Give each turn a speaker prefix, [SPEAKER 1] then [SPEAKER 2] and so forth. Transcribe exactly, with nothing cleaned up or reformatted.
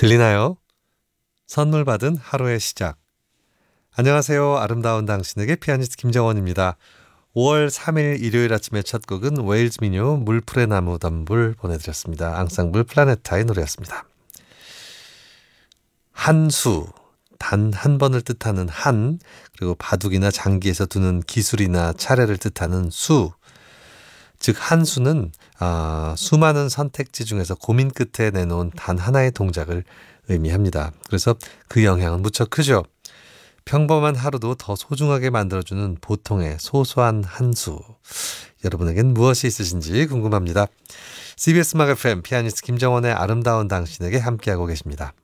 [SPEAKER 1] 들리나요? 선물 받은 하루의 시작. 안녕하세요. 아름다운 당신에게 피아니스트 김정원입니다. 오월 삼일 일요일 아침의 첫 곡은 웨일즈 민요 물풀의 나무 덤불 보내드렸습니다. 앙상블 플라네타의 노래였습니다. 한수, 단 한 번을 뜻하는 한, 그리고 바둑이나 장기에서 두는 기술이나 차례를 뜻하는 수. 즉 한수는 아, 수많은 선택지 중에서 고민 끝에 내놓은 단 하나의 동작을 의미합니다. 그래서 그 영향은 무척 크죠. 평범한 하루도 더 소중하게 만들어주는 보통의 소소한 한수. 여러분에겐 무엇이 있으신지 궁금합니다. 씨비에스 음악 에프엠 피아니스트 김정원의 아름다운 당신에게 함께하고 계십니다.